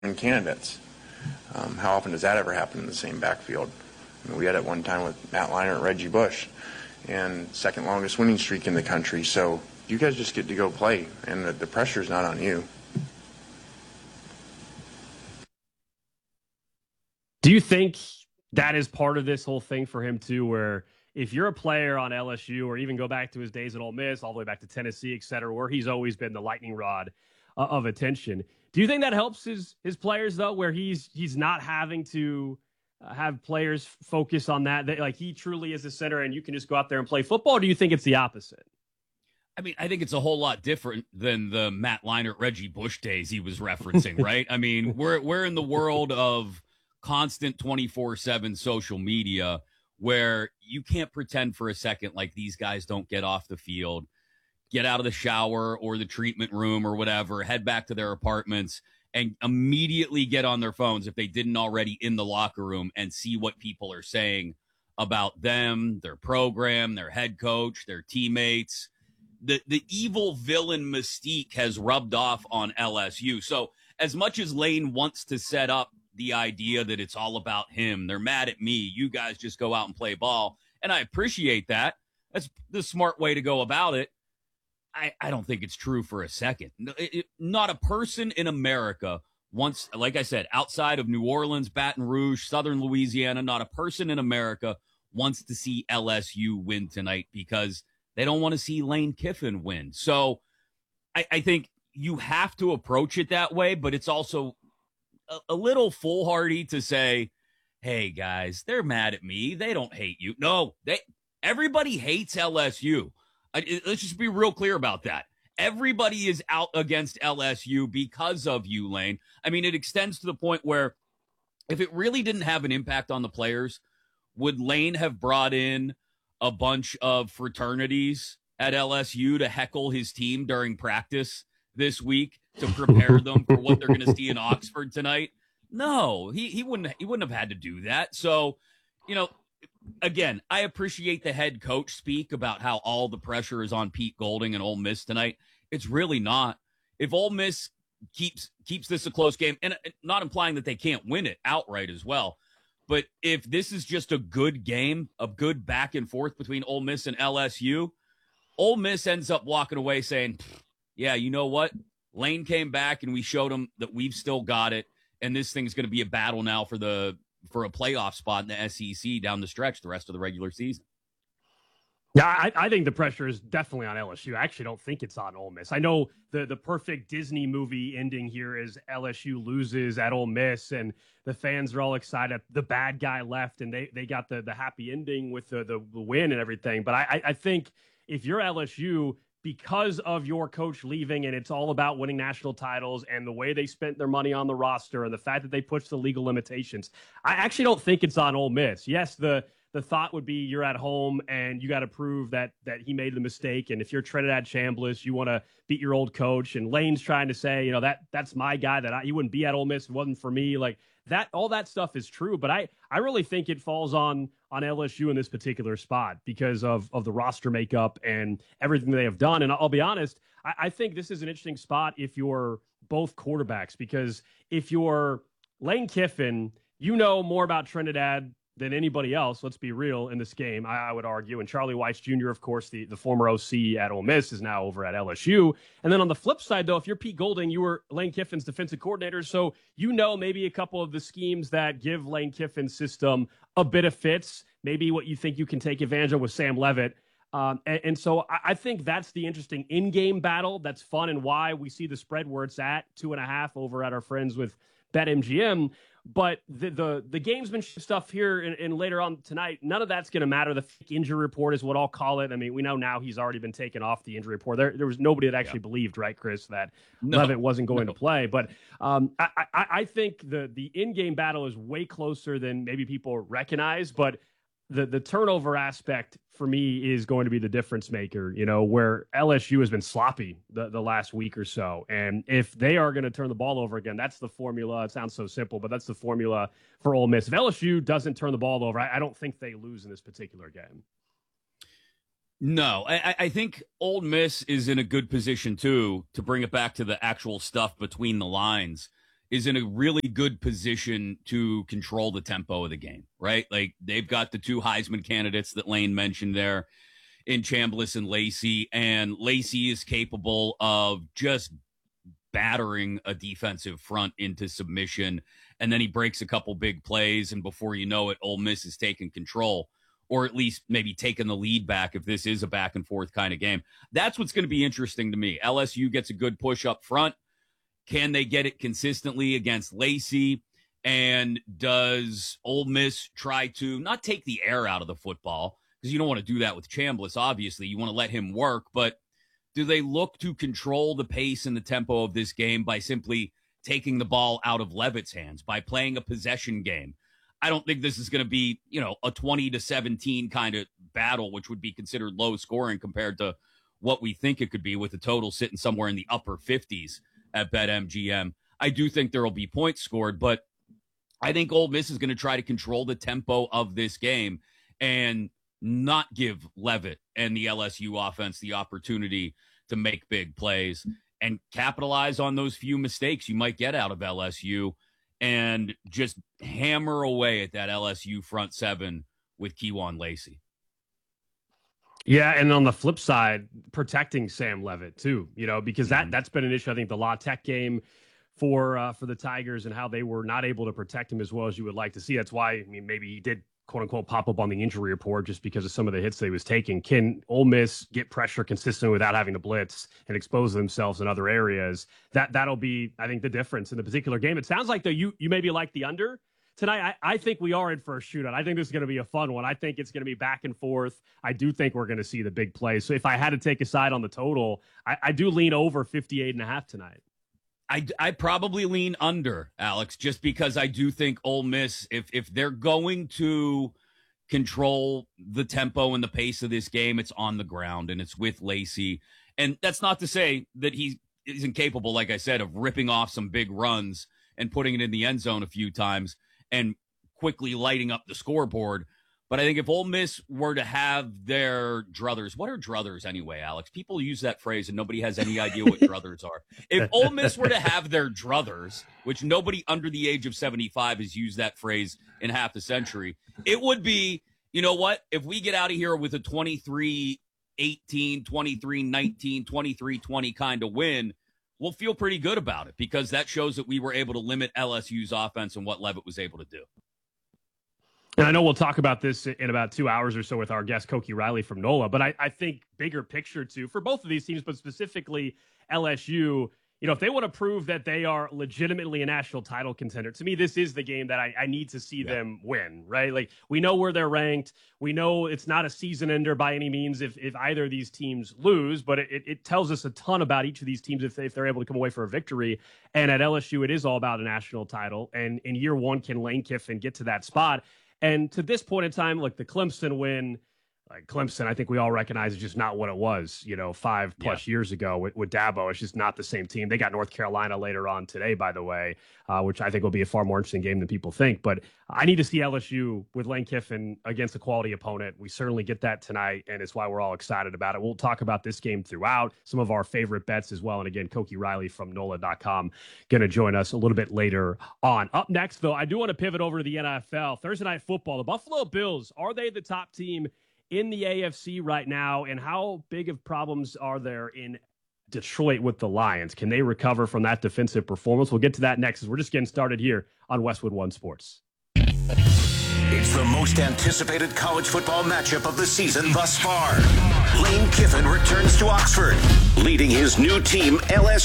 candidates. How often does that ever happen in the same backfield? I mean, we had it one time with Matt Leinart and Reggie Bush, and second longest winning streak in the country. So you guys just get to go play, and the pressure's not on you. Do you think that is part of this whole thing for him too, where if you're a player on LSU or even go back to his days at Ole Miss, all the way back to Tennessee, et cetera, where he's always been the lightning rod of attention, do you think that helps his players though, where he's not having to have players focus on that like he truly is the center and you can just go out there and play football? Or do you think it's the opposite? I mean, I think it's a whole lot different than the Matt Leinart, Reggie Bush days he was referencing, right? I mean, we're in the world of constant 24/7 social media where you can't pretend for a second like these guys don't get off the field, get out of the shower or the treatment room or whatever, head back to their apartments and immediately get on their phones if they didn't already in the locker room and see what people are saying about them, their program, their head coach, their teammates. The evil villain mystique has rubbed off on LSU. So as much as Lane wants to set up the idea that it's all about him, they're mad at me, you guys just go out and play ball, and I appreciate that. That's the smart way to go about it. I don't think it's true for a second. Not a person in America wants, like I said, outside of New Orleans, Baton Rouge, Southern Louisiana, not a person in America wants to see LSU win tonight because they don't want to see Lane Kiffin win. So I think you have to approach it that way, but it's also a little foolhardy to say, hey, guys, they're mad at me. They don't hate you. No, everybody hates LSU. Let's just be real clear about that. Everybody is out against LSU because of you, Lane. I mean, it extends to the point where if it really didn't have an impact on the players, would Lane have brought in a bunch of fraternities at LSU to heckle his team during practice this week to prepare them for what they're going to see in Oxford tonight? No, he wouldn't have had to do that. So, you know, again, I appreciate the head coach speak about how all the pressure is on Pete Golding and Ole Miss tonight. It's really not. If Ole Miss keeps this a close game, and not implying that they can't win it outright as well, but if this is just a good game, a good back and forth between Ole Miss and LSU, Ole Miss ends up walking away saying, yeah, you know what? Lane came back and we showed him that we've still got it, and this thing's going to be a battle now for a playoff spot in the SEC down the stretch the rest of the regular season. Yeah, I think the pressure is definitely on LSU. I actually don't think it's on Ole Miss. I know the perfect Disney movie ending here is LSU loses at Ole Miss, and the fans are all excited. The bad guy left, and they got the happy ending with the win and everything. But I think if you're LSU, because of your coach leaving and it's all about winning national titles and the way they spent their money on the roster and the fact that they pushed the legal limitations, I actually don't think it's on Ole Miss. Yes, the thought would be you're at home and you got to prove that he made the mistake. And if you're Trinidad Chambliss, you want to beat your old coach. And Lane's trying to say, you know, that's my guy, he wouldn't be at Ole Miss if it wasn't for me. Like that, all that stuff is true. But I really think it falls on LSU in this particular spot because of the roster makeup and everything they have done. And I'll be honest, I think this is an interesting spot if you're both quarterbacks, because if you're Lane Kiffin, you know more about Trinidad than anybody else, let's be real, in this game, I would argue. And Charlie Weis Jr., of course, the former OC at Ole Miss, is now over at LSU. And then on the flip side, though, if you're Pete Golding, you were Lane Kiffin's defensive coordinator, so you know maybe a couple of the schemes that give Lane Kiffin's system a bit of fits, maybe what you think you can take advantage of with Sam Leavitt. And so I think that's the interesting in-game battle that's fun, and why we see the spread where it's at 2.5 over at our friends with BetMGM. But the gamesmanship stuff here and later on tonight, none of that's going to matter. The fake injury report is what I'll call it. I mean, we know now he's already been taken off the injury report. There was nobody that actually believed, right, Chris, that Leavitt wasn't going to play. But I think the in-game battle is way closer than maybe people recognize. But the turnover aspect for me is going to be the difference maker, you know, where LSU has been sloppy the last week or so. And if they are going to turn the ball over again, that's the formula. It sounds so simple, but that's the formula for Ole Miss. If LSU doesn't turn the ball over, I don't think they lose in this particular game. No, I think Ole Miss is in a good position, too, to bring it back to the actual stuff between the lines. is in a really good position to control the tempo of the game, right? Like they've got the two Heisman candidates that Lane mentioned there in Chambliss and Lacey, and Lacey is capable of just battering a defensive front into submission, and then he breaks a couple big plays, and before you know it, Ole Miss is taking control, or at least maybe taking the lead back if this is a back and forth kind of game. That's what's going to be interesting to me. LSU gets a good push up front. Can they get it consistently against Lacey? And does Ole Miss try to not take the air out of the football? Because you don't want to do that with Chambliss, obviously. You want to let him work. But do they look to control the pace and the tempo of this game by simply taking the ball out of Leavitt's hands, by playing a possession game? I don't think this is going to be, a 20-17 kind of battle, which would be considered low scoring compared to what we think it could be, with the total sitting somewhere in the upper 50s at BetMGM. I do think there will be points scored, but I think Ole Miss is going to try to control the tempo of this game and not give Leavitt and the LSU offense the opportunity to make big plays and capitalize on those few mistakes you might get out of LSU and just hammer away at that LSU front seven with Kejuan Lacey. Yeah, and on the flip side, protecting Sam Leavitt too, because that's been an issue. I think the La Tech game for the Tigers and how they were not able to protect him as well as you would like to see. That's why, maybe he did, quote unquote, pop up on the injury report just because of some of the hits that he was taking. Can Ole Miss get pressure consistently without having to blitz and expose themselves in other areas? That'll be, I think, the difference in the particular game. It sounds like, though, you maybe like the under tonight. I think we are in for a shootout. I think this is going to be a fun one. I think it's going to be back and forth. I do think we're going to see the big plays. So if I had to take a side on the total, I do lean over 58.5 tonight. I probably lean under, Alex, just because I do think Ole Miss, if they're going to control the tempo and the pace of this game, it's on the ground and it's with Lacey. And that's not to say that he isn't capable, like I said, of ripping off some big runs and putting it in the end zone a few times and quickly lighting up the scoreboard. But I think if Ole Miss were to have their druthers, what are druthers anyway, Alex? People use that phrase and nobody has any idea what druthers are. If Ole Miss were to have their druthers, which nobody under the age of 75 has used that phrase in half a century, it would be, you know what? If we get out of here with a 23-18, 23-19, 23-20 kind of win, we'll feel pretty good about it because that shows that we were able to limit LSU's offense and what Leavitt was able to do. And I know we'll talk about this in about 2 hours or so with our guest, Koki Riley from NOLA, but I think bigger picture too, for both of these teams, but specifically LSU, if they want to prove that they are legitimately a national title contender, to me, this is the game that I need to see them win, right? Like, we know where they're ranked. We know it's not a season ender by any means if either of these teams lose, but it tells us a ton about each of these teams if they're able to come away for a victory. And at LSU, it is all about a national title. And in year one, can Lane Kiffin get to that spot? And to this point in time, look, the Clemson win, Clemson, I think we all recognize is just not what it was, 5+ years ago with Dabo. It's just not the same team. They got North Carolina later on today, by the way, which I think will be a far more interesting game than people think. But I need to see LSU with Lane Kiffin against a quality opponent. We certainly get that tonight, and it's why we're all excited about it. We'll talk about this game throughout, some of our favorite bets as well. And again, Koki Riley from NOLA.com going to join us a little bit later on. Up next, though, I do want to pivot over to the NFL. Thursday Night Football, the Buffalo Bills, are they the top team in the AFC right now, and how big of problems are there in Detroit with the Lions? Can they recover from that defensive performance? We'll get to that next as we're just getting started here on Westwood One Sports. It's the most anticipated college football matchup of the season thus far. Lane Kiffin returns to Oxford, leading his new team, LSU.